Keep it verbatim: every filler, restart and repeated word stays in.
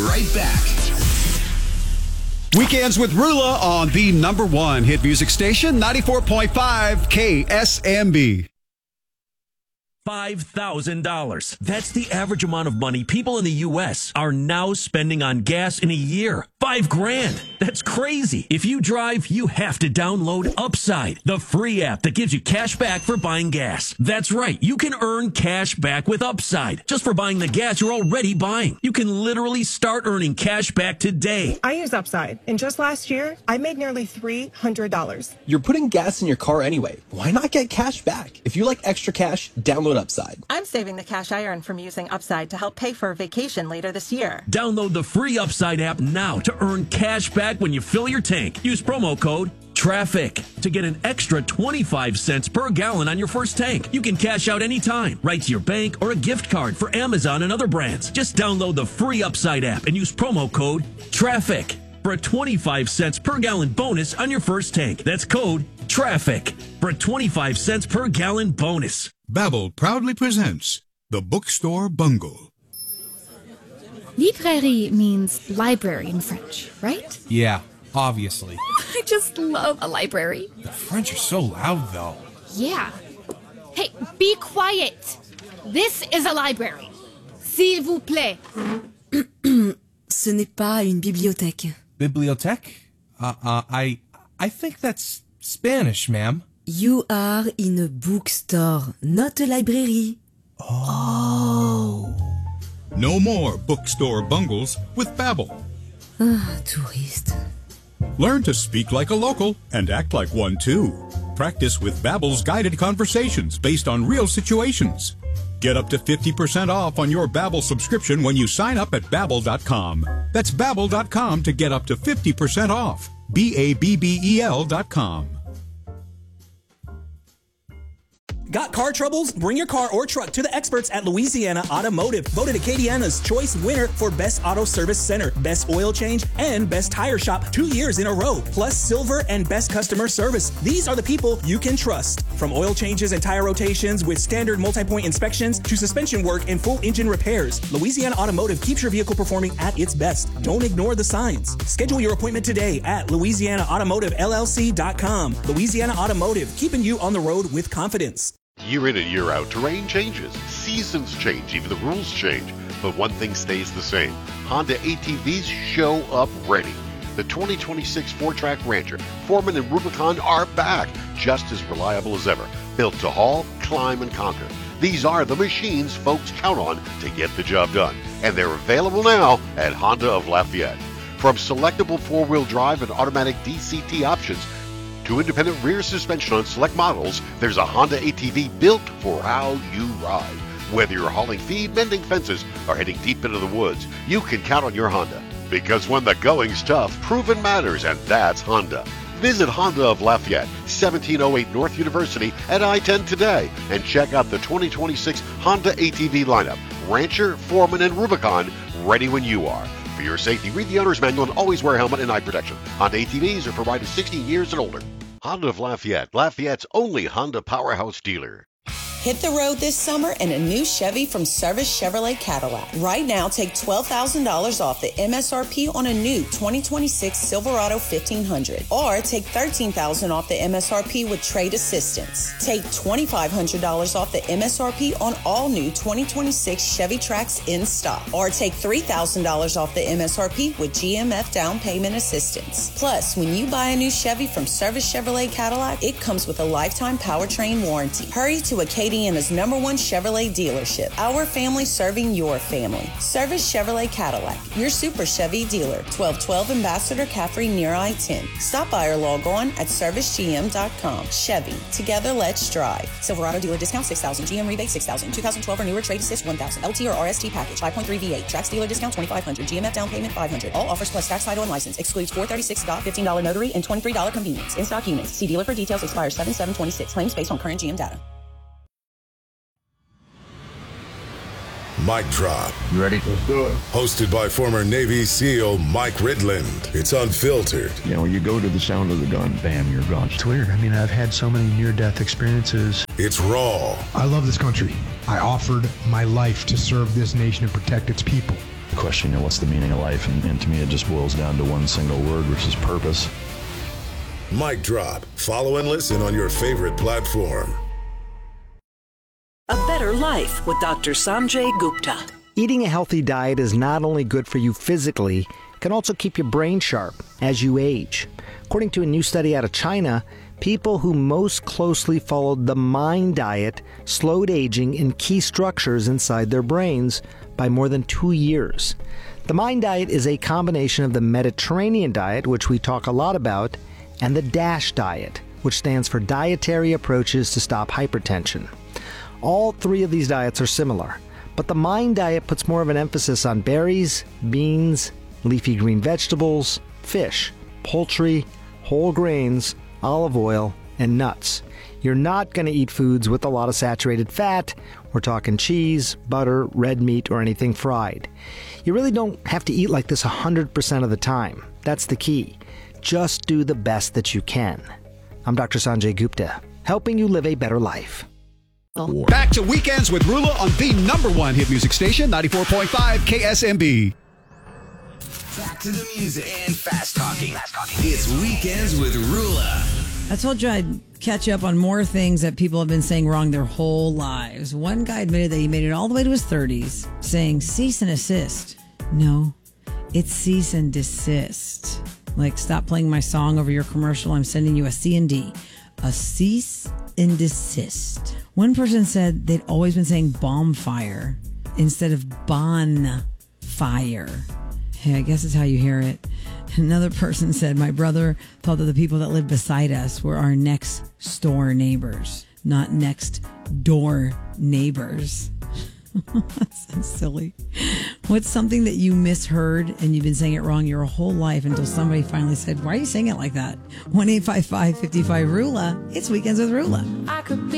right back. Weekends with Rula on the number one hit music station, ninety-four point five K S M B. five thousand dollars. That's the average amount of money people in the U S are now spending on gas in a year. Five grand. That's crazy. If you drive, you have to download Upside, the free app that gives you cash back for buying gas. That's right. You can earn cash back with Upside just for buying the gas you're already buying. You can literally start earning cash back today. I use Upside, and just last year, I made nearly three hundred dollars. You're putting gas in your car anyway. Why not get cash back? If you like extra cash, download Upside. I'm saving the cash I earn from using Upside to help pay for a vacation later this year. Download the free Upside app now to earn cash back when you fill your tank. Use promo code TRAFFIC to get an extra twenty-five cents per gallon on your first tank. You can cash out anytime, right to your bank or a gift card for Amazon and other brands. Just download the free Upside app and use promo code TRAFFIC for a twenty-five cents per gallon bonus on your first tank. That's code TRAFFIC for a twenty-five cents per gallon bonus. Babbel proudly presents The Bookstore Bungle. Librairie means library in French, right? Yeah, obviously. I just love a library. The French are so loud, though. Yeah. Hey, be quiet. This is a library. S'il vous plaît. Ce n'est pas une bibliothèque. Bibliothèque? Uh, uh, I, I think that's Spanish, ma'am. You are in a bookstore, not a library. Oh. No more bookstore bungles with Babbel. Ah, touriste. Learn to speak like a local and act like one too. Practice with Babbel's guided conversations based on real situations. Get up to fifty percent off on your Babbel subscription when you sign up at Babbel dot com. That's Babbel dot com to get up to fifty percent off. B A B B E L dot com. Got car troubles? Bring your car or truck to the experts at Louisiana Automotive. Voted Acadiana's choice winner for Best Auto Service Center, Best Oil Change, and Best Tire Shop two years in a row. Plus Silver and Best Customer Service. These are the people you can trust. From oil changes and tire rotations with standard multi-point inspections to suspension work and full engine repairs, Louisiana Automotive keeps your vehicle performing at its best. Don't ignore the signs. Schedule your appointment today at Louisiana Automotive L L C dot com. Louisiana Automotive, keeping you on the road with confidence. Year in and year out, terrain changes, seasons change, even the rules change. But one thing stays the same. Honda A T Vs show up ready. The twenty twenty-six four-track Rancher, Foreman, and Rubicon are back, just as reliable as ever. Built to haul, climb, and conquer. These are the machines folks count on to get the job done. And they're available now at Honda of Lafayette. From selectable four-wheel drive and automatic D C T options, to independent rear suspension on select models, there's a Honda A T V built for how you ride. Whether you're hauling feed, mending fences, or heading deep into the woods, you can count on your Honda. Because when the going's tough, proven matters, and that's Honda. Visit Honda of Lafayette, seventeen oh eight North University at I ten today, and check out the twenty twenty-six Honda A T V lineup. Rancher, Foreman, and Rubicon, ready when you are. For your safety, read the owner's manual and always wear a helmet and eye protection. Honda A T Vs are provided sixteen years and older. Honda of Lafayette, Lafayette's only Honda powerhouse dealer. Hit the road this summer in a new Chevy from Service Chevrolet Cadillac. Right now, take twelve thousand dollars off the M S R P on a new twenty twenty-six Silverado fifteen hundred. Or take thirteen thousand dollars off the M S R P with trade assistance. Take twenty-five hundred dollars off the M S R P on all new twenty twenty-six Chevy Trax in stock. Or take three thousand dollars off the M S R P with G M F down payment assistance. Plus, when you buy a new Chevy from Service Chevrolet Cadillac, it comes with a lifetime powertrain warranty. Hurry to Acadiana's number one Chevrolet dealership. Our family serving your family. Service Chevrolet Cadillac, your Super Chevy dealer. twelve twelve Ambassador Caffrey near I ten. Stop by or log on at service G M dot com. Chevy, together let's drive. Silverado dealer discount six thousand dollars. G M rebate six thousand dollars. twenty twelve or newer trade assist one thousand dollars. L T or R S T package five point three V eight. Trax dealer discount twenty-five hundred dollars. G M F down payment five hundred dollars. All offers plus tax, title, and license. Excludes four thirty-six Scott, fifteen dollars notary, and twenty-three dollars convenience. In stock units. See dealer for details. Expires seven seven twenty-six. Claims based on current G M data. Mic Drop. You ready? Let's do it. Hosted by former Navy SEAL Mike Ridland. It's unfiltered. You know, you go to the sound of the gun, bam, you're gone. It's weird. I mean, I've had so many near-death experiences. It's raw. I love this country. I offered my life to serve this nation and protect its people. question, you know, what's the meaning of life? And, and to me, it just boils down to one single word, which is purpose. Mic Drop. Follow and listen on your favorite platform. A Better Life with Doctor Sanjay Gupta. Eating a healthy diet is not only good for you physically, it can also keep your brain sharp as you age. According to a new study out of China, people who most closely followed the MIND diet slowed aging in key structures inside their brains by more than two years. The MIND diet is a combination of the Mediterranean diet, which we talk a lot about, and the DASH diet, which stands for Dietary Approaches to Stop Hypertension. All three of these diets are similar, but the MIND diet puts more of an emphasis on berries, beans, leafy green vegetables, fish, poultry, whole grains, olive oil, and nuts. You're not going to eat foods with a lot of saturated fat. We're talking cheese, butter, red meat, or anything fried. You really don't have to eat like this one hundred percent of the time. That's the key. Just do the best that you can. I'm Doctor Sanjay Gupta, helping you live a better life. Back to Weekends with Rula on the number one hit music station, ninety-four point five K S M B. Back to the music and fast talking. It's Weekends with Rula. I told you I'd catch up on more things that people have been saying wrong their whole lives. One guy admitted that he made it all the way to his thirties, saying cease and assist. No, it's cease and desist. Like, stop playing my song over your commercial. I'm sending you a C and D. A cease and desist. One person said they'd always been saying bonfire instead of bonfire. Hey, I guess it's how you hear it. Another person said, my brother thought that the people that lived beside us were our next door neighbors, not next door neighbors. That sounds silly. What's something that you misheard and you've been saying it wrong your whole life until somebody finally said, why are you saying it like that? one eight five five, five five, R U L A. It's Weekends with Rula. I could be